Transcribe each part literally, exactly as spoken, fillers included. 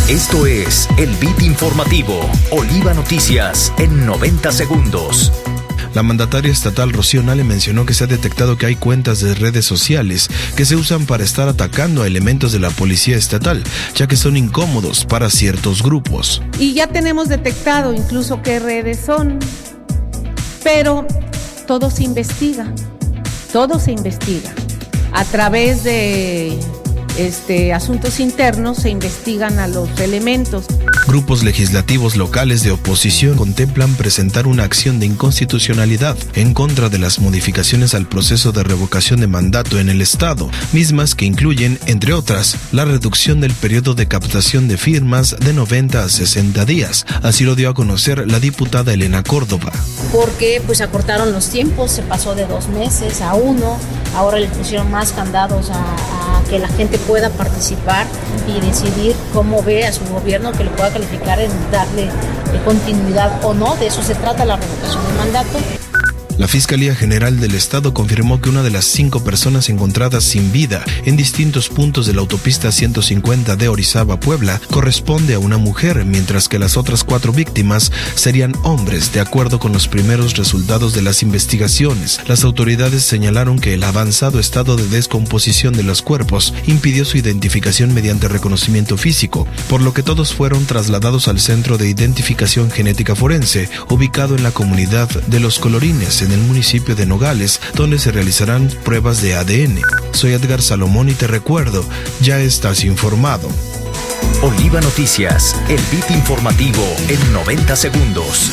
Esto es el Beat Informativo, Oliva Noticias en noventa segundos. La mandataria estatal Rocío Nale mencionó que se ha detectado que hay cuentas de redes sociales que se usan para estar atacando a elementos de la policía estatal, ya que son incómodos para ciertos grupos. Y ya tenemos detectado incluso qué redes son, pero todo se investiga, todo se investiga. A través de este, asuntos internos se investigan a los elementos. Grupos legislativos locales de oposición contemplan presentar una acción de inconstitucionalidad en contra de las modificaciones al proceso de revocación de mandato en el Estado, mismas que incluyen, entre otras, la reducción del periodo de captación de firmas de noventa a sesenta días. Así lo dio a conocer la diputada Elena Córdoba. Porque pues acortaron los tiempos, se pasó de dos meses a uno, ahora le pusieron más candados a, a que la gente pueda participar y decidir cómo ve a su gobierno, que lo pueda calificar en darle continuidad o no. De eso se trata la revocación del mandato. La Fiscalía General del Estado confirmó que una de las cinco personas encontradas sin vida en distintos puntos de la autopista ciento cincuenta de Orizaba, Puebla, corresponde a una mujer, mientras que las otras cuatro víctimas serían hombres, de acuerdo con los primeros resultados de las investigaciones. Las autoridades señalaron que el avanzado estado de descomposición de los cuerpos impidió su identificación mediante reconocimiento físico, por lo que todos fueron trasladados al Centro de Identificación Genética Forense, ubicado en la comunidad de Los Colorines, en el municipio de Nogales, donde se realizarán pruebas de A D N. Soy Edgar Salomón y te recuerdo, ya estás informado. Oliva Noticias, el Beat Informativo en noventa segundos.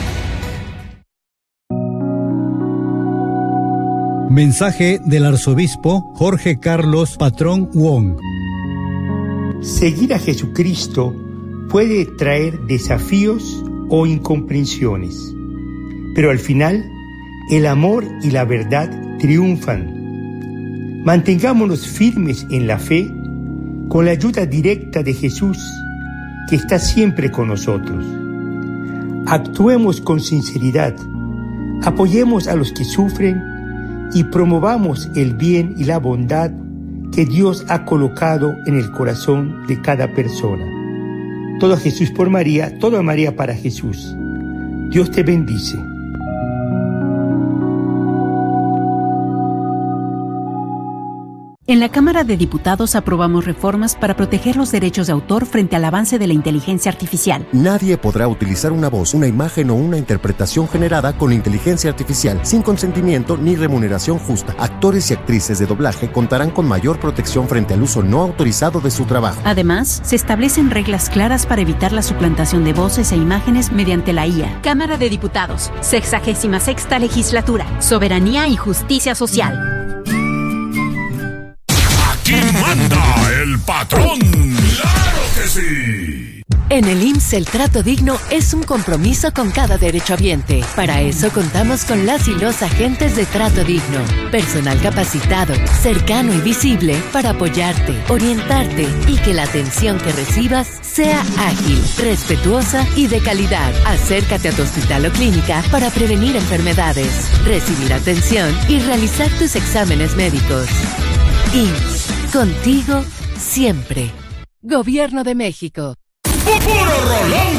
Mensaje del arzobispo Jorge Carlos Patrón Wong. Seguir a Jesucristo puede traer desafíos o incomprensiones, pero al final el amor y la verdad triunfan. Mantengámonos firmes en la fe con la ayuda directa de Jesús, que está siempre con nosotros. Actuemos con sinceridad, apoyemos a los que sufren y promovamos el bien y la bondad que Dios ha colocado en el corazón de cada persona. Todo a Jesús por María, todo a María para Jesús. Dios te bendice. En la Cámara de Diputados aprobamos reformas para proteger los derechos de autor frente al avance de la inteligencia artificial. Nadie podrá utilizar una voz, una imagen o una interpretación generada con inteligencia artificial sin consentimiento ni remuneración justa. Actores y actrices de doblaje contarán con mayor protección frente al uso no autorizado de su trabajo. Además, se establecen reglas claras para evitar la suplantación de voces e imágenes mediante la I A. Cámara de Diputados, sexagésima sexta legislatura, soberanía y justicia social. ¡Manda el patrón! ¡Claro que sí! En el I M S S el trato digno es un compromiso con cada derechohabiente. Para eso contamos con las y los agentes de trato digno. Personal capacitado, cercano y visible para apoyarte, orientarte y que la atención que recibas sea ágil, respetuosa y de calidad. Acércate a tu hospital o clínica para prevenir enfermedades, recibir atención y realizar tus exámenes médicos. I M S S, contigo siempre. Gobierno de México. ¡Puro rolón!